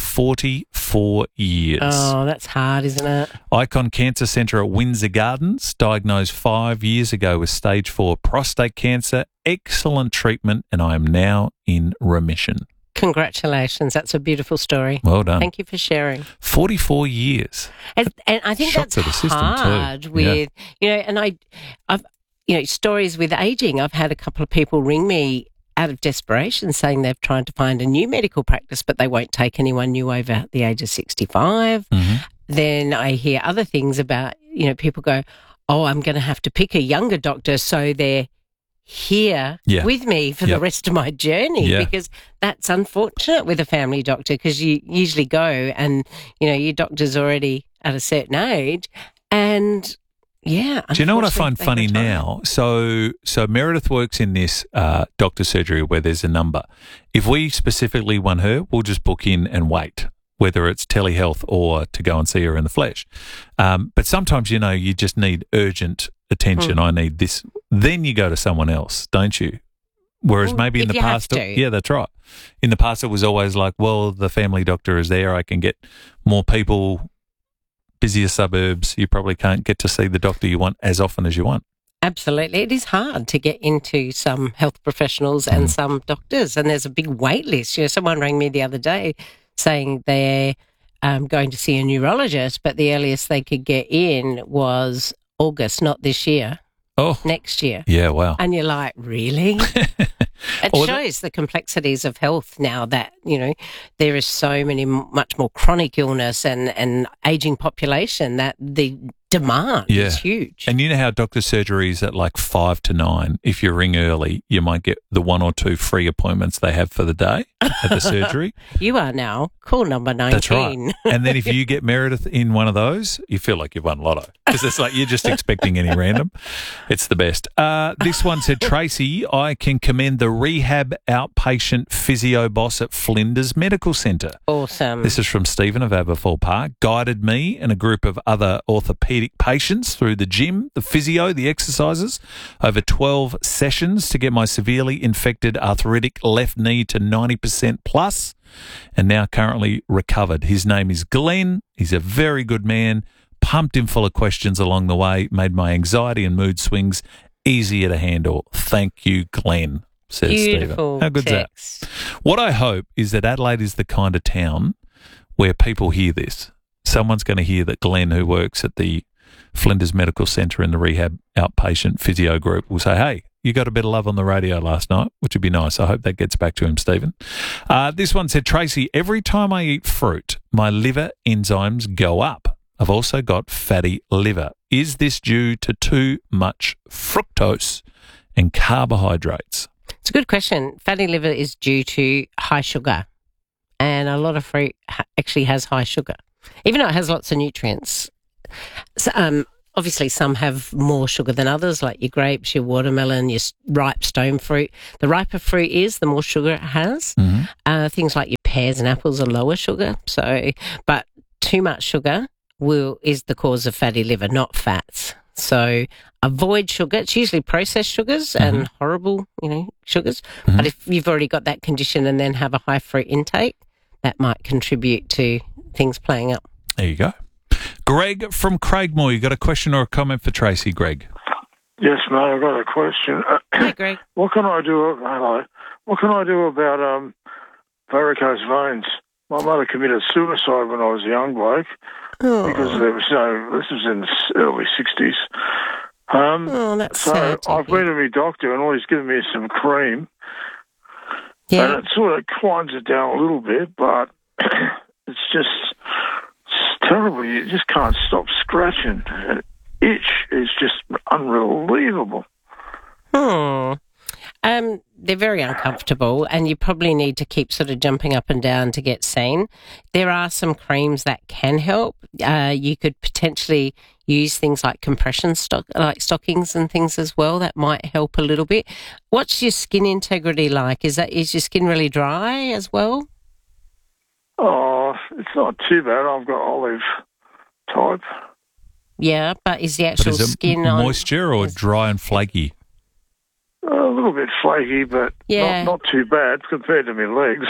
44 years. Oh, that's hard, isn't it? Icon Cancer Centre at Windsor Gardens, diagnosed 5 years ago with stage 4 prostate cancer. Excellent treatment, and I am now in remission. Congratulations. That's a beautiful story. Well done. Thank you for sharing. 44 years. And I think that's hard with, you know, and I've you know, stories with aging. I've had a couple of people ring me out of desperation saying they've tried to find a new medical practice, but they won't take anyone new over the age of 65. Then I hear other things about, you know, people go, oh, I'm going to have to pick a younger doctor so they're here with me for the rest of my journey, because that's unfortunate with a family doctor, because you usually go and, you know, your doctor's already at a certain age and... Yeah. Do you know what I find funny now? So Meredith works in this doctor's surgery where there's a number. If we specifically want her, we'll just book in and wait, whether it's telehealth or to go and see her in the flesh. But sometimes, you know, you just need urgent attention. I need this. Then you go to someone else, don't you? Whereas maybe in the past, yeah, that's right. In the past, it was always like, well, the family doctor is there. I can get more people. Busier suburbs, you probably can't get to see the doctor you want as often as you want. Absolutely. It is hard to get into some health professionals and some doctors, and there's a big wait list. You know, someone rang me the other day saying they're going to see a neurologist, but the earliest they could get in was August, not this year. Oh. Next year. Yeah, wow. And you're like, really? It shows the complexities of health now that, you know, there is so much more chronic illness and ageing population that the demand is huge. And you know how doctor's surgery is at like 5 to 9. If you ring early, you might get the 1 or 2 free appointments they have for the day at the surgery. You are now call number 19. That's right. And then if you get Meredith in one of those, you feel like you've won lotto, because it's like you're just expecting any random. It's the best. This one said, Tracy, I can commend the rehab outpatient physio boss at Flinders Medical Centre. Awesome. This is from Stephen of Aberfoyle Park. Guided me and a group of other orthopaedic patients through the gym, the physio, the exercises, over 12 sessions to get my severely infected arthritic left knee to 90% plus, and now currently recovered. His name is Glenn. He's a very good man. pumped in full of questions along the way, made my anxiety and mood swings easier to handle. Thank you, Glenn, says Beautiful Stephen. How good's text. that? What I hope is that Adelaide is the kind of town where people hear this. Someone's going to hear that Glenn, who works at the Flinders Medical Centre in the rehab outpatient physio group, will say, hey, you got a bit of love on the radio last night, which would be nice. I hope that gets back to him, Stephen. This one said, Tracy, every time I eat fruit, my liver enzymes go up. I've also got fatty liver. Is this due to too much fructose and carbohydrates? It's a good question. Fatty liver is due to high sugar, and a lot of fruit actually has high sugar, even though it has lots of nutrients. So, obviously, some have more sugar than others, like your grapes, your watermelon, your ripe stone fruit. The riper fruit is, the more sugar it has. Mm-hmm. Things like your pears and apples are lower sugar. So, but too much sugar is the cause of fatty liver, not fats. So avoid sugar. It's usually processed sugars and horrible, sugars. Mm-hmm. But if you've already got that condition and then have a high fruit intake, that might contribute to things playing up. There you go. Greg from Craigmore, you got a question or a comment for Tracy, Greg? Yes, mate, I've got a question. Hi, Greg. What can I do? Hello. What can I do about varicose veins? My mother committed suicide when I was a young bloke because there was this was in the early 60s. That's so sad. I've been to my doctor and all he's given me is some cream. Yeah. And it sort of climbs it down a little bit, but it's terrible. You just can't stop scratching. And itch is just unbelievable. They're very uncomfortable, and you probably need to keep sort of jumping up and down to get seen. There are some creams that can help. You could potentially use things like compression stockings and things as well. That might help a little bit. What's your skin integrity like? Is your skin really dry as well? Oh, it's not too bad. I've got olive type. Yeah, but is the actual skin moisture or dry and flaky? A little bit flaky, but not too bad compared to my legs.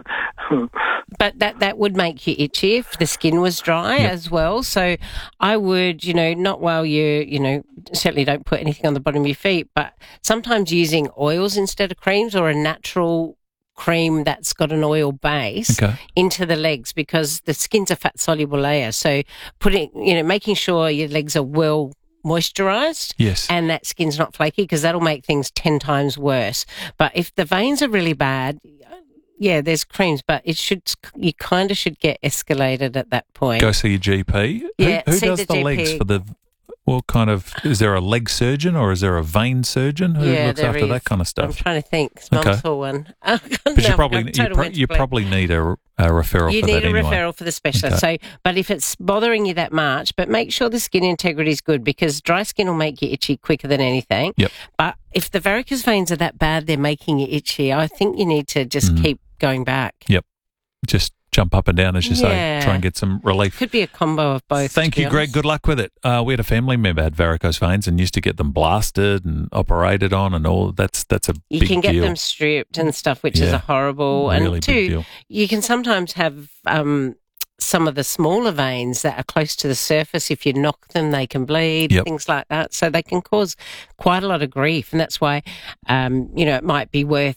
But that would make you itchy if the skin was dry as well. So I would, not while you, certainly don't put anything on the bottom of your feet, but sometimes using oils instead of creams or a natural cream that's got an oil base into the legs, because the skin's a fat soluble layer. So making sure your legs are well moisturised, yes, and that skin's not flaky, because that'll make things 10 times worse. But if the veins are really bad, there's creams, but you kind of should get escalated at that point. Go see your GP. Yeah, who see does the GP. legs for the? What kind of, is there a leg surgeon or is there a vein surgeon who looks after that kind of stuff? I'm trying to think. It's Mum's for one. But you probably need a referral you for that anyway. You need a referral for the specialist. Okay. So, but if it's bothering you that much, but make sure the skin integrity is good, because dry skin will make you itchy quicker than anything. Yep. But if the varicose veins are that bad, they're making you itchy, I think you need to just keep going back. Yep. Just jump up and down, as you say, try and get some relief. Could be a combo of both. Thank you, Greg. Good luck with it. We had a family member had varicose veins and used to get them blasted and operated on and all. That's a big deal. You can get them stripped and stuff, which is a horrible. Really and big deal. You can sometimes have some of the smaller veins that are close to the surface. If you knock them, they can bleed, things like that. So they can cause quite a lot of grief, and that's why it might be worth,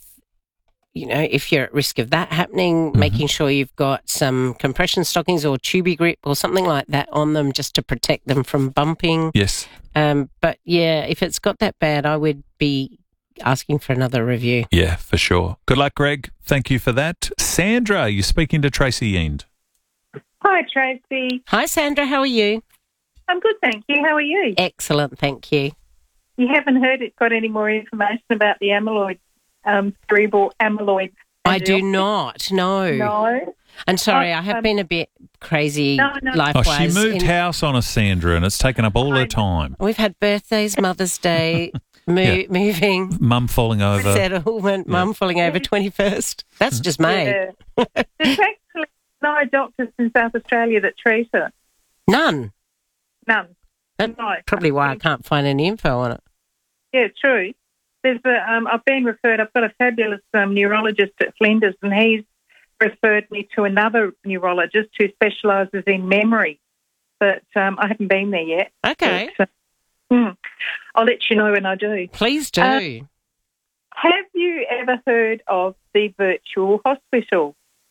if you're at risk of that happening, making sure you've got some compression stockings or tubey grip or something like that on them, just to protect them from bumping. Yes. But if it's got that bad, I would be asking for another review. Yeah, for sure. Good luck, Greg. Thank you for that. Sandra, you're speaking to Tracy Eend. Hi, Tracy. Hi, Sandra. How are you? I'm good, thank you. How are you? Excellent, thank you. You haven't got any more information about the amyloid? Cerebral amyloid. I do not. No. And sorry, I have been a bit crazy life-wise. She moved house on us, Sandra, and it's taken up all her time. We've had birthdays, Mother's Day, moving, Mum falling over, settlement, Mum falling over 21st. That's just May. Yeah. There's actually no doctors in South Australia that treat her. None. That's probably why I can't find any info on it. Yeah, true. I've been referred. I've got a fabulous neurologist at Flinders, and he's referred me to another neurologist who specialises in memory. but I haven't been there yet. Okay. But, I'll let you know when I do. Please do. Have you ever heard of the virtual hospital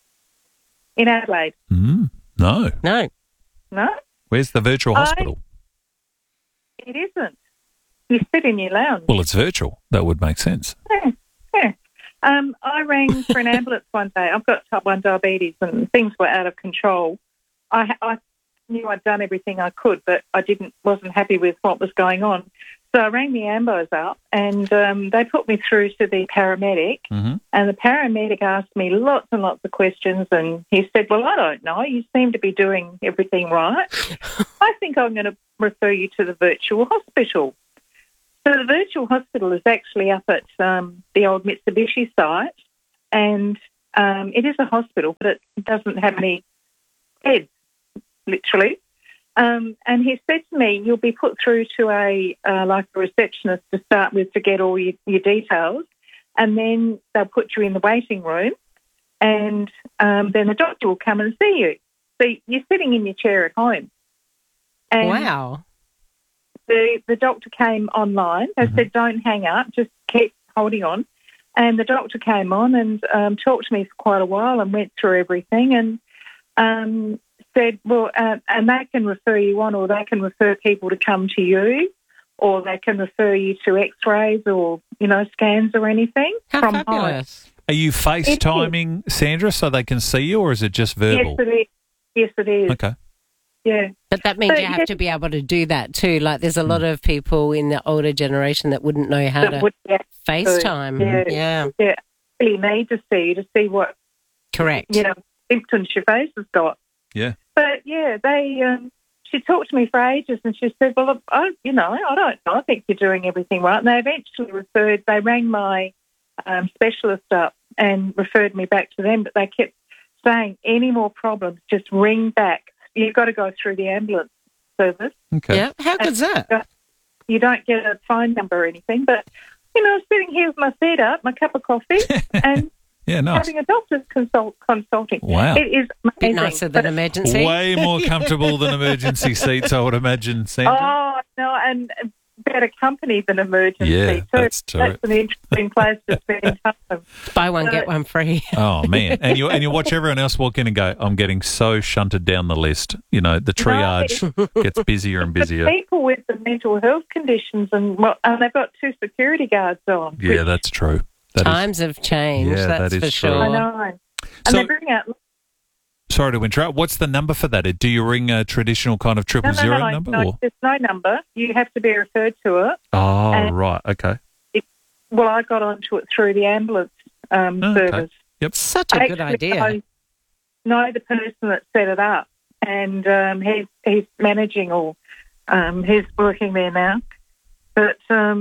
in Adelaide? No. No. No? Where's the virtual hospital? It isn't. You sit in your lounge. Well, it's virtual. That would make sense. Yeah. I rang for an ambulance one day. I've got type 1 diabetes and things were out of control. I knew I'd done everything I could, but I wasn't happy with what was going on. So I rang the ambos up and they put me through to the paramedic, and the paramedic asked me lots and lots of questions, and he said, well, I don't know. You seem to be doing everything right. I think I'm going to refer you to the virtual hospital. So the virtual hospital is actually up at the old Mitsubishi site, and it is a hospital, but it doesn't have any beds, literally. And he said to me, you'll be put through to a receptionist to start with to get all your details, and then they'll put you in the waiting room, and then the doctor will come and see you. So you're sitting in your chair at home. And wow. The doctor came online. They said, don't hang up, just keep holding on. And the doctor came on and talked to me for quite a while and went through everything and said, well, and they can refer you on, or they can refer people to come to you, or they can refer you to x-rays or, scans or anything. How from fabulous. home. Are you FaceTiming Sandra so they can see you, or is it just verbal? Yes, it is. Okay. Yeah. But that means you have to be able to do that too. Like there's a lot of people in the older generation that wouldn't know how to FaceTime. Yeah. Really need to see what correct symptoms your face has got. Yeah. But she talked to me for ages, and she said, well, I don't know. I think you're doing everything right. And they eventually they rang my specialist up and referred me back to them, but they kept saying, any more problems, just ring back. You've got to go through the ambulance service. Okay. Yeah, how good's that? You don't get a phone number or anything, but, sitting here with my feet up, my cup of coffee, and having a doctor's consulting. Wow. It is amazing. Bit nicer than emergency. Way more comfortable than emergency seats, I would imagine, Sandra. Oh, no, and better company than emergency. Yeah, too. that's true. That's an interesting place to spend time. Buy one, get one free. Oh, man. And you watch everyone else walk in and go, I'm getting so shunted down the list. The triage gets busier and busier. People with the mental health conditions, and they've got 2 security guards on. Yeah, that's true. Times have changed, that's that is for sure. true. I know. And they bring out... Sorry to interrupt. What's the number for that? Do you ring a traditional kind of 000 number? No, there's no number. You have to be referred to it. Oh, right. Okay. I got onto it through the ambulance service. Yep. Such a good idea. I know the person that set it up, and he's managing he's working there now. But,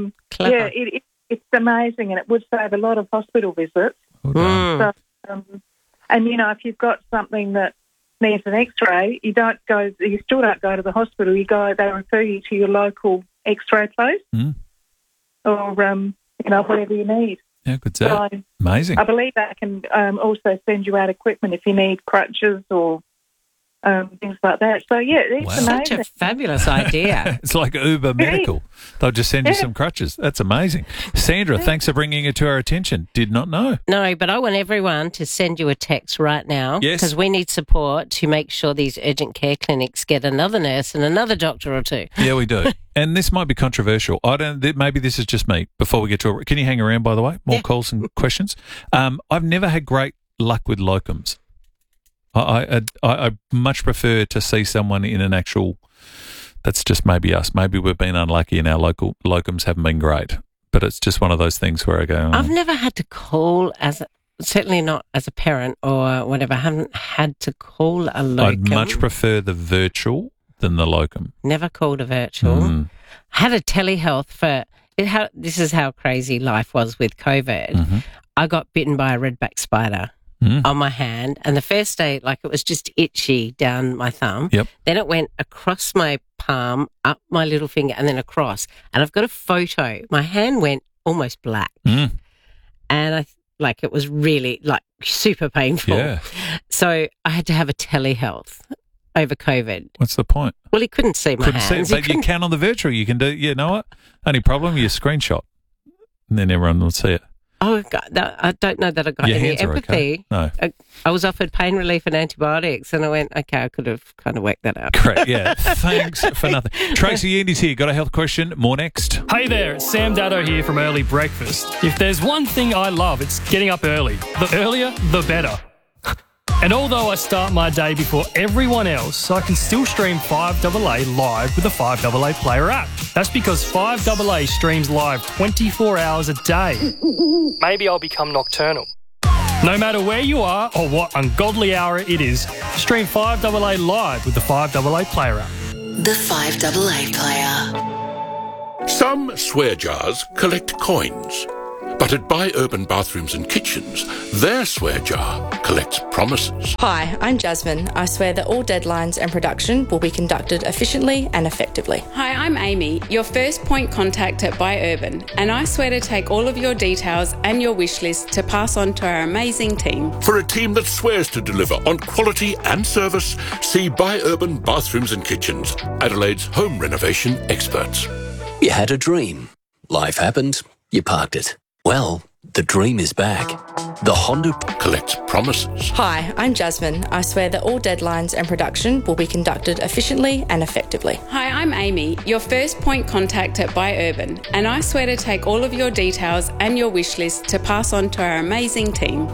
it's amazing, and it would save a lot of hospital visits. So, and, if you've got something that needs an x-ray, you still don't go to the hospital. They refer you to your local x-ray place or, whatever you need. Yeah, good stuff. So, amazing. I believe they can also send you out equipment if you need crutches or things like that. So, it's amazing. Such a fabulous idea. It's like Uber Medical. They'll just send you some crutches. That's amazing. Sandra, thanks for bringing it to our attention. Did not know. No, but I want everyone to send you a text right now. Yes. Because we need support to make sure these urgent care clinics get another nurse and another doctor or two. Yeah, we do. And this might be controversial. Maybe this is just me. Before we get to it, can you hang around, by the way? More calls and questions. I've never had great luck with locums. I much prefer to see someone in an actual. That's just maybe us. Maybe we've been unlucky and our local locums haven't been great. But it's just one of those things where I go. I've never had to call certainly not as a parent or whatever. I haven't had to call a locum. I'd much prefer the virtual than the locum. Never called a virtual. Had a telehealth this is how crazy life was with COVID. I got bitten by a redback spider. On my hand, and the first day, it was just itchy down my thumb. Yep. Then it went across my palm, up my little finger, and then across. And I've got a photo. My hand went almost black, and it was really super painful. Yeah. So I had to have a telehealth. over COVID. What's the point? Well, he couldn't see my hands. See it, but you can on the virtual. You can do, you know what? Only problem, you screenshot. And then everyone will see it. Oh, God, no, I don't know that I got Your any hands are empathy. okay. No. I was offered pain relief and antibiotics, and I went, okay, I could have kind of worked that out. Correct, yeah. Thanks for nothing. Tracy Andy's here. Got a health question? More next. Hey there, it's Sam Daddo here from Early Breakfast. If there's one thing I love, it's getting up early. The earlier, the better. And although I start my day before everyone else, I can still stream 5AA live with the 5AA Player app. That's because 5AA streams live 24 hours a day. Maybe I'll become nocturnal. No matter where you are or what ungodly hour it is, stream 5AA live with the 5AA Player app. The 5AA Player. Some swear jars collect coins. But at Buy Urban Bathrooms and Kitchens, their swear jar collects promises. Hi, I'm Jasmine. I swear that all deadlines and production will be conducted efficiently and effectively. Hi, I'm Amy, your first point contact at Buy Urban, and I swear to take all of your details and your wish list to pass on to our amazing team. For a team that swears to deliver on quality and service, see Buy Urban Bathrooms and Kitchens, Adelaide's home renovation experts. You had a dream. Life happened. You parked it. Well, the dream is back. The Honda collects promises. Hi, I'm Jasmine. I swear that all deadlines and production will be conducted efficiently and effectively. Hi, I'm Amy, your first point contact at Buy Urban, and I swear to take all of your details and your wish list to pass on to our amazing team.